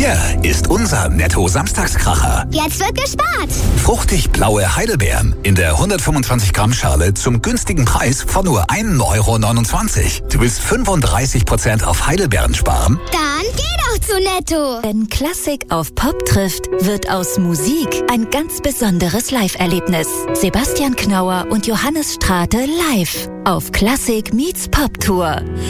Hier ist unser Netto-Samstagskracher. Jetzt wird gespart. Fruchtig blaue Heidelbeeren in der 125 Gramm Schale zum günstigen Preis von nur 1,29 €. Du willst 35% auf Heidelbeeren sparen? Dann geh doch zu Netto. Wenn Klassik auf Pop trifft, wird aus Musik ein ganz besonderes Live-Erlebnis. Sebastian Knauer und Johannes Strate live auf Klassik meets Pop Tour.